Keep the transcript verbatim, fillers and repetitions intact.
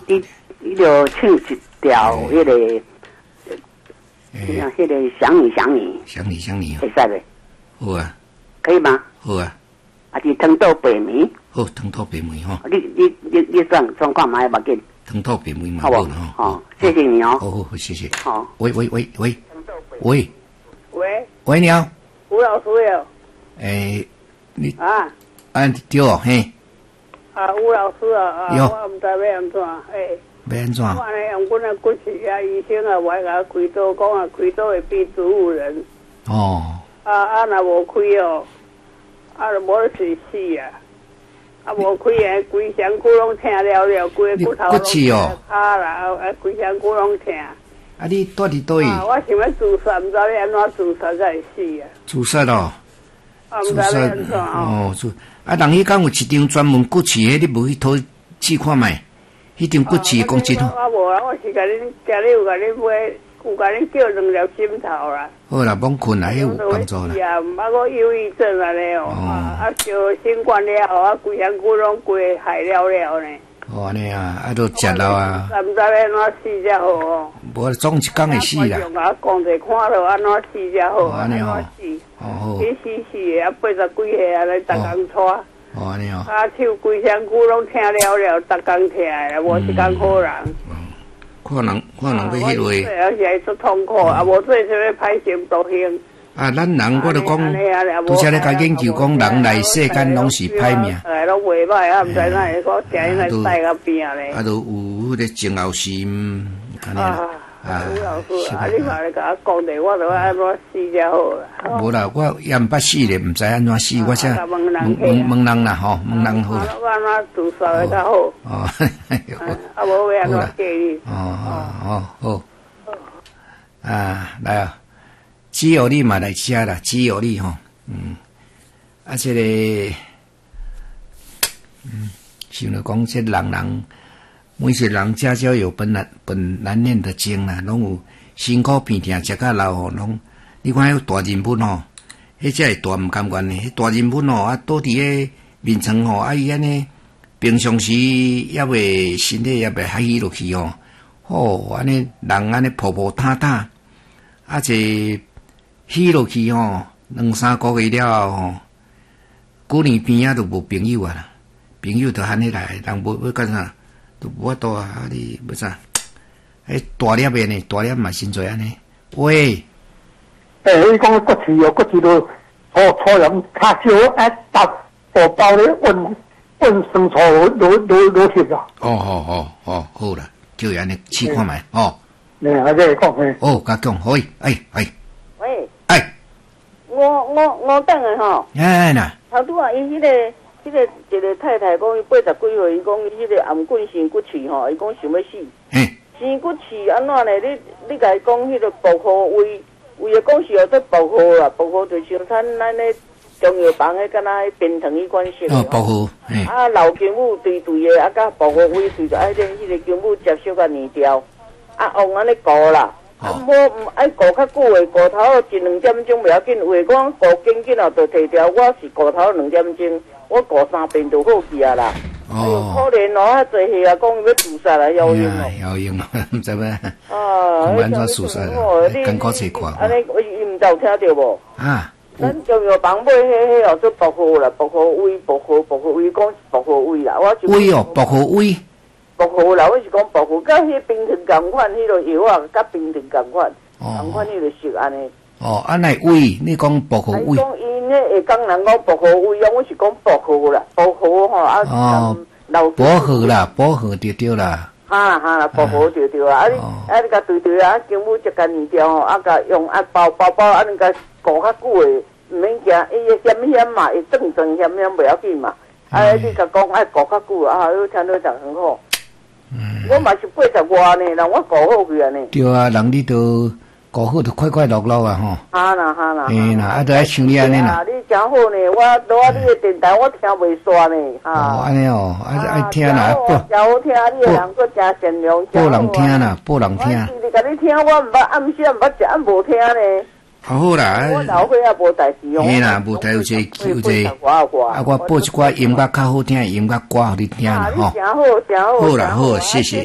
你你就唱一条迄个，像迄个想你想你， 想你想你， 会使袂？ 好啊， 可以吗？ 好啊， 啊是汤豆白米， 好汤土白梅吼， 你你你你算算看嘛，要紧， 汤土白梅嘛好不吼， 好？谢谢你哦。 好好好，谢谢。 好， 喂喂喂喂喂喂， 喂，你好， 吴老师哟。 诶，你啊啊对哦，嘿， 啊，吴老师啊，啊， 哟我唔知要安怎，诶， 要安怎？ 我安尼用阮的骨气啊，医生啊，我甲开刀讲啊，开刀会变植物人。 哦， 啊啊，若无开哦，啊，就无水死啊。啊，无开啊，规身躯拢疼了了，规个骨头拢疼卡啦，啊，规身躯拢疼。 啊，你住伫倒位？ 啊，我想要自杀，毋知要安怎自杀才会死啊。 自杀咯？ 啊，毋知要安怎哦。 哦，自啊，人迄讲有一张专门骨刺的，你无去讨试看觅？迄张骨刺讲真好。 啊，无啦，我是甲恁，家里有甲恁买，有甲恁叫两粒心头啦。 好啦，罔困啦，迄有帮助啦。 是啊，毋啊个忧郁症安尼哦，啊啊，就新冠了后啊，规身躯拢规害了了呢。 哦，安尼啊，啊，都食了啊。 啊，毋知要安怎死才好哦。 无总一工会死啦。 用甲讲者看落安怎死才好， 安尼哦。哦好。 伊死死的啊，八十几岁安尼，逐工拖。 哦，安尼哦。 啊，手规身躯拢疼了了，逐工疼的，无一工好人。 可能可能要迄落。 而且还足痛苦，啊，无做啥物歹心都行。 啊，咱人我都讲，拄则咧甲研究讲，人来世间拢是歹命。 哎，拢袂歹啊，毋知哪会个惊来带到边咧。 啊，都有迄个情后心，安尼啦。 啊，吴老师，啊，你嘛咧甲我讲者，我著安怎死才好啦。 无啦，我也毋捌死咧，毋知安怎死，我才问问问人啦，吼，问人好啦。 我安怎自杀会较好。 哦， 啊，无要安怎建议。 哦哦好。啊，来啊！只有你嘛来吃啦，只有你吼，嗯，啊，这个，嗯，想着讲，这人人每个人家家有本难本难念的经啦，拢有辛苦拼命食到老吼，拢你看迄大人物吼，迄只会大毋甘愿呢，迄大人物吼啊，倒伫个面床吼，啊伊安尼平常时也袂身体也袂嗨起落去吼，吼安尼人安尼婆婆塌塌，啊这。起落去吼，两三个月了吼，过年边仔都无朋友啊啦，朋友都喊起来，人无要干啥，都无法度啊！你要啥？迄大粒的呢？大粒嘛真侪安尼。喂， 诶，你讲骨刺哦，骨刺都搓搓人较少，啊，搭包包咧温温生搓落落落去啊。 哦哦哦哦，好啦，就安尼试看觅哦。 你还在讲咩？ 哦，甲讲可以，哎哎。 喂。 哎。 我我我等下吼， 哎呐， 头拄啊，伊迄个迄个一个太太讲，伊八十几岁，伊讲伊迄个颔棍生骨刺吼，伊讲想要死。 嘿， 生骨刺安怎呢？你你甲伊讲迄个薄荷胃，胃的讲是有得薄荷啦，薄荷就像咱咱咧中药房迄敢若迄冰糖迄款式哦，薄荷，嘿。 啊，老姜母对对的，啊，甲薄荷胃对着爱点迄个姜母接小甲泥掉，啊，往安尼糊啦。啊，无唔爱糊较久诶，糊头一两点钟袂要紧，有诶讲糊紧紧哦，就摕掉。我是糊头两点钟，我糊三遍就好去啊啦。哦，哎呦，可怜哦，遐济岁啊，讲要自杀啦，要用哦。 要用啊，唔知咩？ 啊， 安怎自杀啊？艰苦切看。 安尼，伊毋知有听着无？ 啊。 咱中药房买迄迄哦，做薄荷啦，薄荷胃，薄荷薄荷胃，讲是薄荷胃啦。我就胃哦，薄荷胃。 薄荷啦，我是讲薄荷，甲迄冰糖共款，迄个药啊，甲冰糖共款，共款迄个色安尼。 哦，安尼胃，你讲薄荷胃。 讲因迄下港人讲薄荷胃，我是讲薄荷啦，薄荷吼啊。 哦。薄荷啦，薄荷对对啦。 哈啦哈啦，薄荷对对啊！啊你啊你甲对对啊，姜母一干泥掉吼，啊甲用啊包包包啊，你甲糊较久诶，毋免惊，伊会咸咸嘛，会正正咸咸袂要紧嘛。啊你甲讲爱糊较久啊，有听到就很好。嗯，我嘛是八十外呢，人我糊好去啊呢。对啊，人你都糊好就快快乐乐啊吼。 哈啦哈啦。 嘿啦，啊，都爱像你安尼啦。 你真好呢，我攞你的电台我听袂煞呢。 哦，安尼哦，爱爱听啦， 播。真好听，你个人佫真善良。 播人听啦，播人听。 我是甲你听，我毋捌暗时毋捌食，暗无听呢。 好好啦， 我老岁也无代志哦。 嘿啦，无代有这有这，啊，我播一寡音乐较好听的音乐歌互你听啦吼。 好，好啦，好， 谢谢。